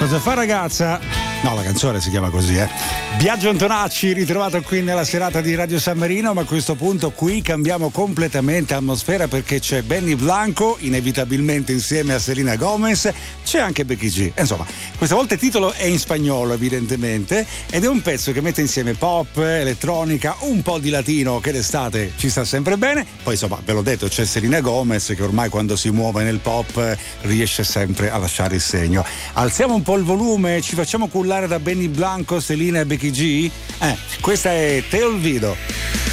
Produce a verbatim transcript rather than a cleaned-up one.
Cosa fa ragazza? No, la canzone si chiama così, eh. Biagio Antonacci, ritrovato qui nella serata di Radio San Marino, ma a questo punto qui cambiamo completamente atmosfera perché c'è Benny Blanco, inevitabilmente insieme a Selena Gomez, c'è anche Becky G. Insomma, questa volta il titolo è in spagnolo evidentemente ed è un pezzo che mette insieme pop, elettronica, un po' di latino che d'estate ci sta sempre bene. Poi insomma, ve l'ho detto, c'è Selena Gomez che ormai quando si muove nel pop riesce sempre a lasciare il segno. Alziamo un po' il volume, ci facciamo cullare da Benny Blanco, Selena e Becky G? Eh, questa è Te Olvido.